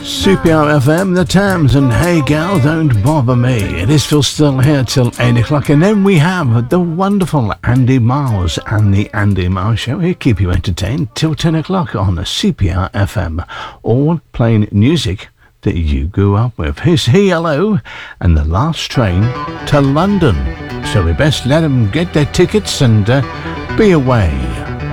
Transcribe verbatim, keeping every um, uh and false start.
C P R F M, The Thames, and Hey Gal, Don't Bother Me. It is still still here till eight o'clock, and then we have the wonderful Andy Miles and the Andy Miles Show. He'll keep you entertained till ten o'clock on C P R F M, all playing music that you grew up with. Here's Hey Hello and The Last Train to London. So we best let them get their tickets and uh, be away.